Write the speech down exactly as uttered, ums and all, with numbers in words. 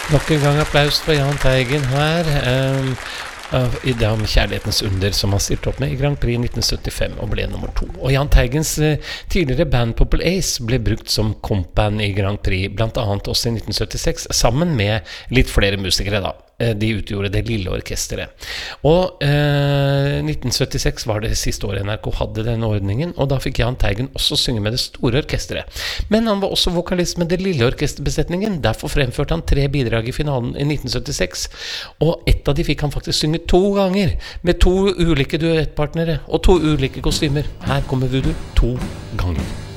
Nok en gang applaus for Jahn Teigen her, um, uh, i det om Kjærlighetens under som han stilte opp med i Grand Prix nitten syttifem og ble nummer to. Og Jahn Teigens uh, tidligere band Purple Ace ble brukt som kompband i Grand Prix, blant annet også i nitten syttiseks, sammen med litt flere musikere da. De utgjorde det lille orkestret. Og eh, nitten syttiseks var det siste året N R K hadde denne ordningen, og da fikk Jahn Teigen også synge med det store orkestret. Men han var også vokalist med det lille orkesterbesetningen, derfor fremførte han tre bidrag i finalen i nitten syttiseks, og ett av de fikk han faktisk synge to ganger, med to ulike duettpartnere og to ulike kostymer. Her kommer Voodoo to ganger.